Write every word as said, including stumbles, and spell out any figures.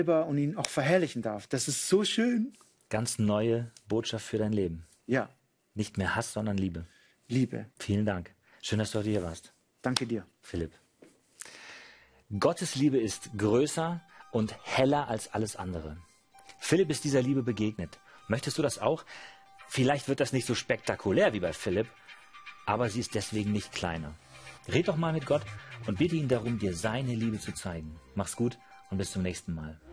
und ihn auch verherrlichen darf. Das ist so schön. Ganz neue Botschaft für dein Leben. Ja. Nicht mehr Hass, sondern Liebe. Liebe. Vielen Dank. Schön, dass du heute hier warst. Danke dir. Philipp. Gottes Liebe ist größer und heller als alles andere. Philipp ist dieser Liebe begegnet. Möchtest du das auch? Vielleicht wird das nicht so spektakulär wie bei Philipp, aber sie ist deswegen nicht kleiner. Red doch mal mit Gott und bitte ihn darum, dir seine Liebe zu zeigen. Mach's gut und bis zum nächsten Mal.